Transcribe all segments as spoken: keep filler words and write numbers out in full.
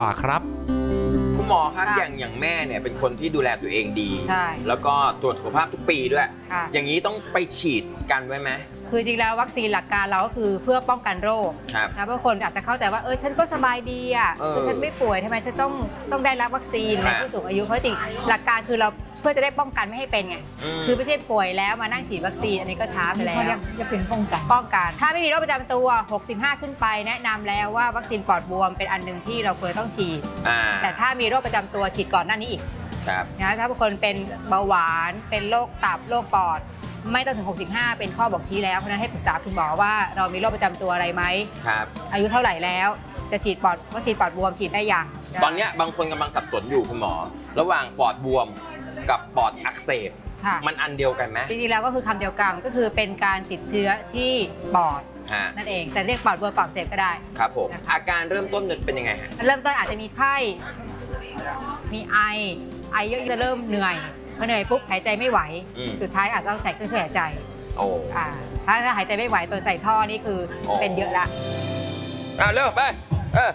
ป่าครับคุณหมอครับอย่างอย่างแม่เนี่ยเป็นคนที่ดูแลตัวเองดีใช่แล้วก็ตรวจสุขภาพทุกปีด้วยอย่างนี้ต้องไปฉีดกันไว้ไหมคือจริงแล้ววัคซีนหลักการเราก็คือเพื่อป้องกันโรคนะบางคนอาจจะเข้าใจว่าเออฉันก็สบายดีอ่ะฉันไม่ป่วยทำไมฉันต้องต้องได้รับวัคซีนในผู้สูงอายุเพราะจริงหลักการคือเราเพื่อจะได้ป้องกันไม่ให้เป็นไงคือไม่ใช่ป่วยแล้วมานั่งฉีดวัคซีนอันนี้ก็ช้าไปแล้วจะเป็นป้องกันป้องกันถ้าไม่มีโรคประจำตัวหกสิบห้าขึ้นไปแนะนำแล้วว่าวัคซีนปอดบวมเป็นอันหนึ่งที่เราควรต้องฉีดแต่ถ้ามีโรคประจำตัวฉีดก่อนหน้านี้อีกนะถ้าบางคนเป็นเบาหวานเป็นโรคตับโรคปอดไม่ต้องถึงหกสิบห้าเป็นข้อบอกชี้แล้วเพราะฉะนั้นให้ปรึกษาคุณหมอว่าเรามีโรคประจำตัวอะไรไหมครับอายุเท่าไหร่แล้วจะฉีดปอดวัคซีนปอดบวมฉีดได้ยังตอนนี้บางคนกำลังสับสนอยู่คุณหมอระหว่างปอดบวมกับปอดอักเสบมันอันเดียวกันไหมจริงๆแล้วก็คือคำเดียวกันก็คือเป็นการติดเชื้อที่ปอดนั่นเองแต่เรียกปอดบวมปอดอักเสบก็ได้ครับผมอาการเริ่มต้นเป็นยังไงฮะเริ่มต้นอาจจะมีไข้มีไอไอเยอะจะเริ่มเหนื่อยพอเหนื่อยปุ๊บหายใจไม่ไหวสุดท้ายอาจจะต้องใส่เครื่องช่วยหายใจโอ้ถ้าถ้าหายใจไม่ไหวตัวใส่ท่อนี่คือเป็นเยอะละอ่าเร็วไปเออ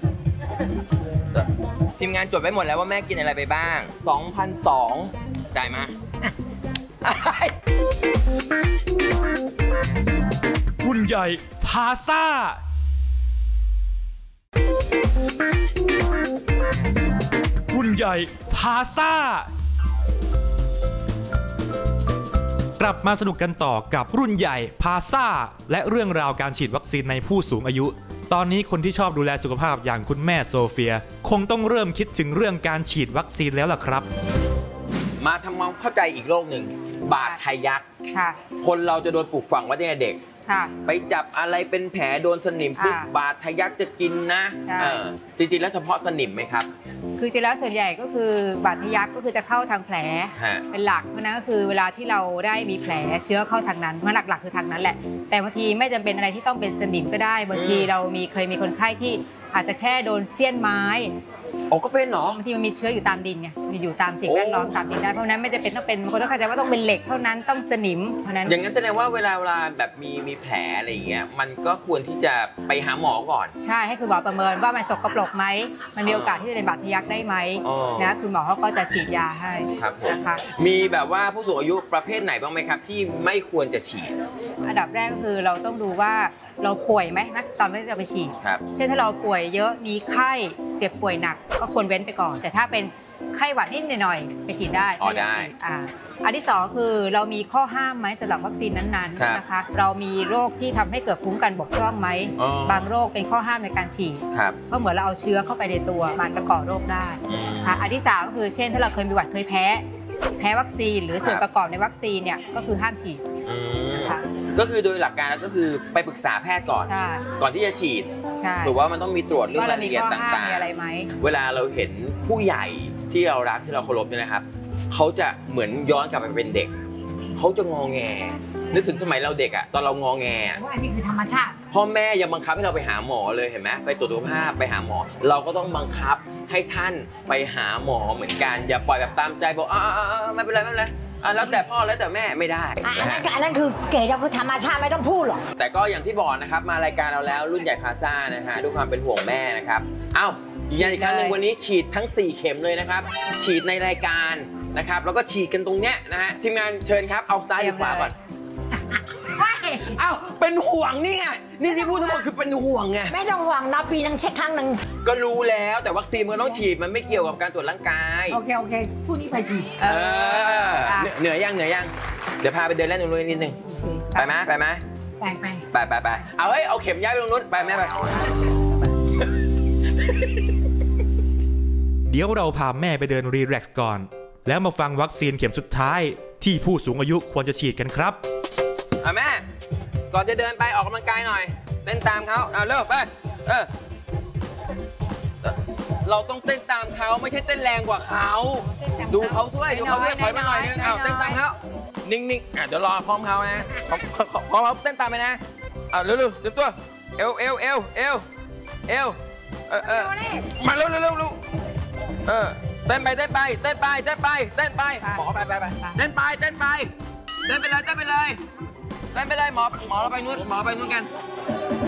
ทีมงานจดไว้หมดแล้วว่าแม่กินอะไรไปบ้าง สองพันสองร้อย จ่ายมารุ่นใหญ่พาซ่ารุ่นใหญ่พาซ่ากลับมาสนุกกันต่อกับรุ่นใหญ่พาซ่าและเรื่องราวการฉีดวัคซีนในผู้สูงอายุตอนนี้คนที่ชอบดูแลสุขภาพอย่างคุณแม่โซเฟียคงต้องเริ่มคิดถึงเรื่องการฉีดวัคซีนแล้วล่ะครับมาทำความเข้าใจอีกโรคหนึ่งบาดทะยักคนเราจะโดนปลูกฝังไว้ตั้งแต่เด็กไปจับอะไรเป็นแผลโดนสนิมปุ๊บบาดทะยักจะกินนะจริงๆแล้วเฉพาะสนิมไหมครับคือจริงแล้วส่วนใหญ่ก็คือบาดทะยักก็คือจะเข้าทางแผลเป็นหลักเพราะนั้นก็คือเวลาที่เราได้มีแผลเชื้อเข้าทางนั้นมันหลักๆคือทางนั้นแหละแต่บางทีไม่จำเป็นอะไรที่ต้องเป็นสนิมก็ได้บางทีเรามีเคยมีคนไข้ที่อาจจะแค่โดนเสี้ยนไม้โอ้ก็เป็นเหรอบางทีมันมีเชื้ออยู่ตามดินไงมีอยู่ตามสิ่งแวดล้อมตามดินได้เพราะนั้นไม่จำเป็นต้องเป็นคนต้องเข้าใจว่าต้องเป็นเหล็กเท่านั้นต้องสนิมเพราะนั้นอย่างนั้นแสดงว่าเวลาเวลาแบบมีมีแผลอะไรอย่างเงี้ยมันก็ควรที่จะไปหาหมอก่อนใช่ให้คุณหมอประเมินว่ามันสกปรกไหมมันมีโอกาสที่จะเป็นบาดทะยักได้ไหมนะคุณหมอเขาก็จะฉีดยาให้ครับนะคะมีแบบว่าผู้สูงอายุประเภทไหนบ้างไหมครับที่ไม่ควรจะฉีดอันดับแรกก็คือเราต้องดูว่าเราป่วยไหมนะตอนที่จะไปฉีดเช่นถ้าเราป่วยเยอะมีไข้เจ็บป่วยหนักก็ควรเว้นไปก่อนแต่ถ้าเป็นไข้หวัดนิดหน่อยไปฉีดได้อ๋อได้อันที่สองคือเรามีข้อห้ามไหมสำหรับวัคซีนนั้นๆนะคะเรามีโรคที่ทำให้เกิดภูมิคุ้มกันบกพร่องไหมบางโรคเป็นข้อห้ามในการฉีดเพราะเหมือนเราเอาเชื้อเข้าไปในตัวมันจะก่อโรคได้ค่ะอันที่สามก็คือเช่นถ้าเราเคยมีหวัดเคยแพ้แพ้วัคซีนหรือส่วนประกอบในวัคซีนเนี่ยก็คือห้ามฉีดก็คือโดยหลักการแล้วก็คือไปปรึกษาแพทย์ก่อนก่อนที่จะฉีดหรือว่ามันต้องมีตรวจเรื่องรายละเอียดต่างๆเวลาเราเห็นผู้ใหญ่ที่เรารักที่เราเคารพเนี่ยนะครับเขาจะเหมือนย้อนกลับไปเป็นเด็กเขาจะงอแงนึกถึงสมัยเราเด็กอะตอนเรางอแงว่าอันนี้คือธรรมชาติพ่อแม่ยังบังคับให้เราไปหาหมอเลยเห็นไหมไปตรวจสุขภาพไปหาหมอเราก็ต้องบังคับให้ท่านไปหาหมอเหมือนกันอย่าปล่อยแบบตามใจบอกอ่าไม่เป็นไรไม่เป็นไรแล้วแต่พ่อแล้วแต่แม่ไม่ได้อันนั้นอันนั้นคือเก๋เราคือธรรมชาติไม่ต้องพูดหรอกแต่ก็อย่างที่บอกนะครับมารายการเราแล้วรุ่นใหญ่พาซ่านะฮะด้วยความเป็นห่วงแม่นะครับเอ้ายืนยันอีกครั้งหนึ่งวันนี้ฉีดทั้งสี่เข็มเลยนะครับฉีดในรายการนะครับแล้วก็ฉีดกันตรงเนี้ยนะฮะทีมงานเชิญครับเอาซ้ายหรือขวาก่อนเอ้าเป็นห่วงนี่ไงนี่ที่พูดทั้งหมดคือเป็นห่วงไงไม่ต้องห่วงนะปีนึงเช็คครั้งหนึ่งก็รู้แล้วแต่วัคซีนมันต้องฉีดมันไม่เกี่ยวกับการตรวจร่างกายโอเคโอเคพรุ่งนี้ไปฉีดเออเหนื่อยยังเหนื่อยยังเดี๋ยวพาไปเดินเล่นตรงนู้นนิดนึงไปไหมไปไหมไปไปไปไปไปเอาเฮ้ยเอาเข็มย้ายไปตรงนู้นไปไหมไปเดี๋ยวเราพาแม่ไปเดินรีแลกซ์ก่อนแล้วมาฟังวัคซีนเข็มสุดท้ายที่ผู้สูงอายุควรจะฉีดกันครับอ่ะแม่ก่อนจะเดินไปออกกำลังกายหน่อยเต้นตามเขาเอาเร็วไปเออเราต้องเต้นตามเขาไม่ใช่เต้นแรงกว่าเขาดูเขาด้วยดูเขาด้วยถอยมาหน่อยนึงเอาเต้นตามเขานิ่งๆอ่ะเดี๋ยวรอพร้อมเขานะพร้อมพร้อมเขาเต้นตามไปนะเอาเร็วๆเดี๋ยวตัวเอวเอวเอวเอวเอวเออเออมาเร็วเร็วเร็วเออเต้นไปเต้นไปเต้นไปเต้นไปเต้นไปหมอไปไปไปเต้นไปเต้นไปเต้นไปเลยเต้นไปเลยเต้นไปเลยหมอหมอเราไปนู้นหมอไปนู้นกัน